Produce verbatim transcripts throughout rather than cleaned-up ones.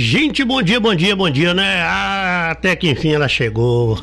Gente, bom dia, bom dia, bom dia, né? Ah, até que enfim ela chegou.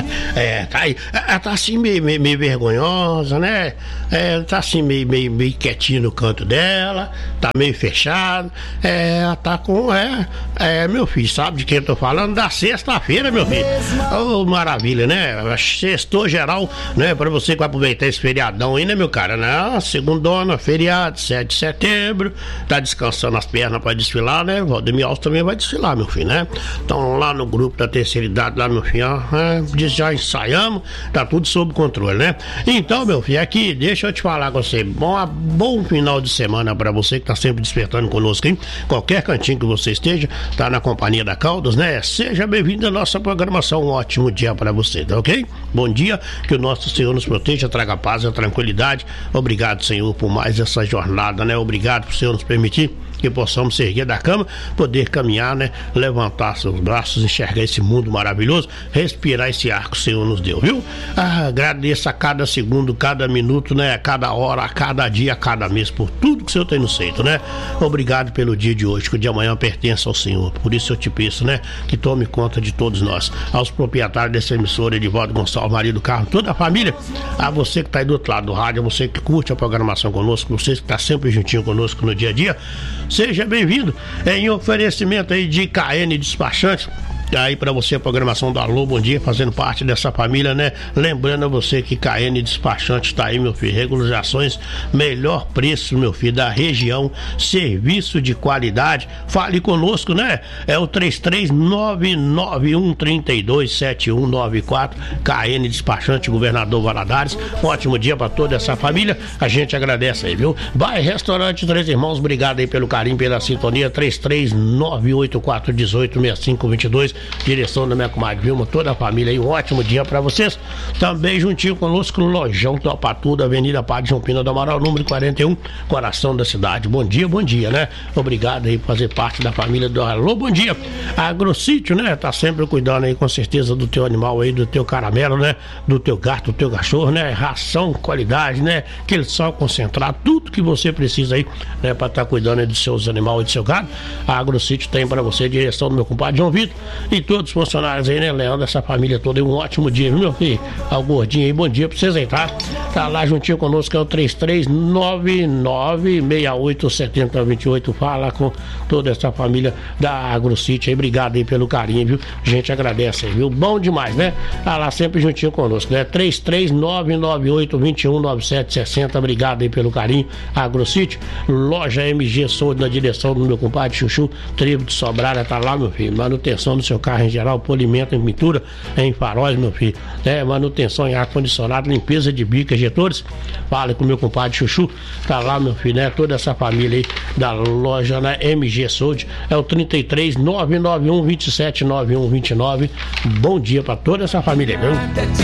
É, tá aí. Ela tá assim meio, meio, meio vergonhosa, né? É, tá assim meio, meio, meio quietinha no canto dela, tá meio fechado. É, ela tá com, é, é, meu filho, sabe de quem eu tô falando? Da sexta-feira, meu filho. Oh, maravilha, né? Sextou geral, né? Pra você que vai aproveitar esse feriadão aí, né, meu cara? Né? Segundona, feriado, sete de setembro, tá descansando as pernas pra desfilar, né? Valdemir Alves também vai desfilar, meu filho, né? Então lá no grupo da terceira idade, lá meu filho, ó, é, já ensaiamos, tá tudo sob controle, né? Então, meu filho, aqui, deixa eu te falar com você, bom, bom final de semana pra você que tá sempre despertando conosco, hein? Qualquer cantinho que você esteja, tá na companhia da Caldas, né? Seja bem-vindo à nossa programação, um ótimo dia pra você, tá ok? Bom dia, que o nosso Senhor nos proteja, traga paz e tranquilidade. Obrigado, Senhor, por mais essa jornada, né? Obrigado por o Senhor nos permitir que possamos se erguer da cama, poder caminhar, né? Levantar seus braços, enxergar esse mundo maravilhoso, respirar esse ar que o Senhor nos deu, viu? Ah, agradeço a cada segundo, cada minuto, né? A cada hora, a cada dia, a cada mês, por tudo que o Senhor tem nos feito, né? Obrigado pelo dia de hoje, que o de amanhã pertence ao Senhor. Por isso eu te peço, né? Que tome conta de todos nós. Aos proprietários dessa emissora, Edivaldo Gonçalves, marido do carro, toda a família, a você que está aí do outro lado do rádio, a você que curte a programação conosco, você que está sempre juntinho conosco no dia a dia, seja bem-vindo. Em oferecimento aí de K N Despachante, aí para você a programação do Alô Bom Dia, fazendo parte dessa família, né? Lembrando a você que K N Despachante tá aí, meu filho, regularizações, melhor preço, meu filho, da região, serviço de qualidade. Fale conosco, né? É o três três nove nove um três dois sete um nove quatro, K N Despachante, Governador Valadares. Um ótimo dia para toda essa família, a gente agradece aí, viu? Vai Restaurante Três Irmãos, obrigado aí pelo carinho, pela sintonia. Três três nove oito quatro um oito seis cinco dois dois, direção da minha comadre Vilma, toda a família aí, um ótimo dia pra vocês. Também juntinho conosco no Lojão Topa Tudo, Avenida Padre João Pina do Amaral, número quarenta e um, coração da cidade. Bom dia, bom dia, né? Obrigado aí por fazer parte da família do Alô Bom Dia. Agrosítio, né? Tá sempre cuidando aí com certeza do teu animal aí, do teu caramelo, né? Do teu gato, do teu cachorro, né? Ração, qualidade, né? Aquele sal concentrado, tudo que você precisa aí, né? Pra estar tá cuidando aí dos seus animais e do seu gado. A Agrosítio tem pra você, direção do meu compadre João Vitor e todos os funcionários aí, né, Leandro, essa família toda aí, um ótimo dia, viu, meu filho? Ao gordinho aí, bom dia pra vocês aí, tá? Tá lá juntinho conosco, é o três três nove nove seis oito sete zero dois oito, fala com toda essa família da Agrocity aí, obrigado aí pelo carinho, viu? A gente agradece aí, viu? Bom demais, né? Tá lá sempre juntinho conosco, né? três três nove nove oito dois um nove sete seis zero, obrigado aí pelo carinho, Agrocity, loja M G Sold, na direção do meu compadre Chuchu, Trevo de Sobralha, tá lá, meu filho, manutenção do seu carro em geral, polimento em pintura, em faróis, meu filho, né? Manutenção em ar-condicionado, limpeza de bicas, getores, fala com o meu compadre Chuchu, tá lá, meu filho, né? Toda essa família aí da loja na M G Sold, é o trinta e três nove nove um vinte e sete nove um vinte e nove. Bom dia pra toda essa família, viu?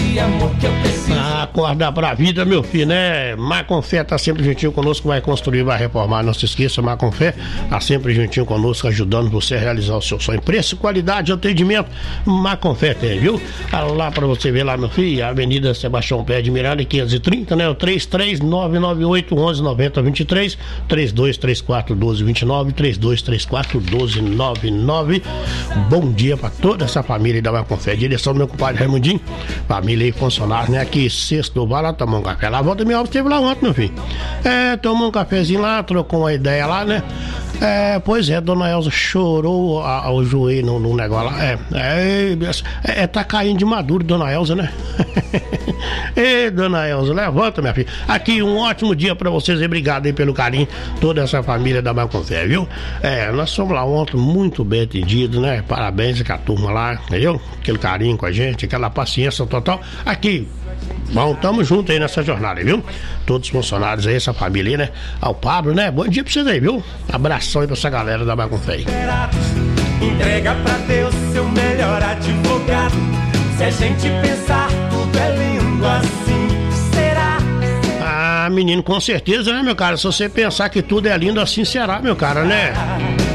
Acorda pra vida, meu filho, né? Maconfé tá sempre juntinho conosco, vai construir, vai reformar, não se esqueça, Maconfé tá sempre juntinho conosco, ajudando você a realizar o seu sonho. Preço, qualidade, atendimento, Maconfé tem, viu? Tá lá pra você ver lá, meu filho, Avenida Sebastião Pé de Miranda, quinhentos e trinta, né? O três três nove nove oito um um nove zero dois três, três dois três quatro um dois dois nove, três dois três quatro um dois nove nove. Bom dia pra toda essa família da Maconfé, direção do meu compadre Raimundinho, família e funcionário, né? Aqui, sexto, vai lá tomar um café lá, volta minha obra, esteve lá ontem, meu filho. É, tomou um cafezinho lá, trocou uma ideia lá, né? É, pois é, dona Elza chorou ao joelho no, no negócio lá. É, é, é, é, tá caindo de maduro, dona Elza, né? Ei, dona Elza, levanta, minha filha. Aqui, um ótimo dia pra vocês e obrigado aí pelo carinho, toda essa família da Maconfé, viu? É, nós fomos lá ontem muito bem atendidos, né? Parabéns com a turma lá, entendeu? Aquele carinho com a gente, aquela paciência total. Aqui, bom, tamo junto aí nessa jornada, viu? Todos os funcionários aí, essa família aí, né? Ao Pablo, né? Bom dia pra vocês aí, viu? Abração aí pra essa galera da Maconfé. Entrega pra Deus seu melhor advogado. Se a gente pensar, tudo é lindo assim, será? Ah, menino, com certeza, né, meu cara? Se você pensar que tudo é lindo assim, será, meu cara, né?